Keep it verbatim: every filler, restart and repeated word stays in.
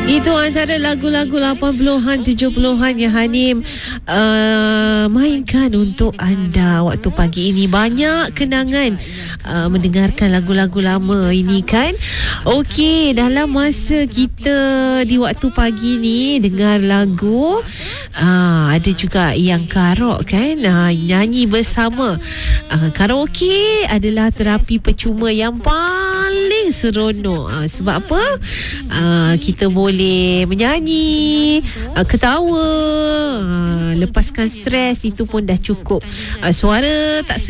Itu antara lagu-lagu lapan puluhan, tujuh puluhan yang Hanim uh, mainkan untuk anda waktu pagi ini. Banyak kenangan uh, mendengarkan lagu-lagu lama ini kan. Okey, dalam masa kita di waktu pagi ni dengar lagu, uh, ada juga yang karok kan, uh, nyanyi bersama. uh, Karaoke adalah terapi percuma yang paling seronok. uh, Sebab apa? Uh, kita boleh menyanyi, uh, ketawa, uh, lepaskan stres, itu pun dah cukup. uh, Suara tak